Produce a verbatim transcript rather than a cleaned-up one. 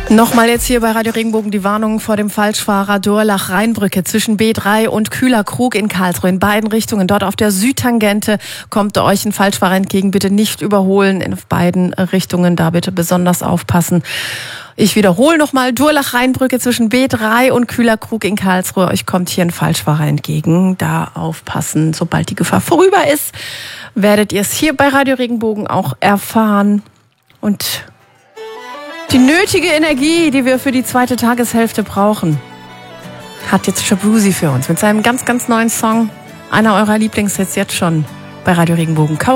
Nochmal jetzt hier bei Radio Regenbogen die Warnung vor dem Falschfahrer Durlach-Rheinbrücke zwischen B drei und Kühlerkrug in Karlsruhe. In beiden Richtungen. Dort auf der Südtangente kommt euch ein Falschfahrer entgegen. Bitte nicht überholen in beiden Richtungen. Da bitte besonders aufpassen. Ich wiederhole nochmal. Durlach-Rheinbrücke zwischen B drei und Kühlerkrug in Karlsruhe. Euch kommt hier ein Falschfahrer entgegen. Da aufpassen. Sobald die Gefahr vorüber ist, werdet ihr es hier bei Radio Regenbogen auch erfahren. Und die nötige Energie, die wir für die zweite Tageshälfte brauchen, hat jetzt Shabuzi für uns mit seinem ganz, ganz neuen Song. Einer eurer Lieblingshits jetzt schon bei Radio Regenbogen.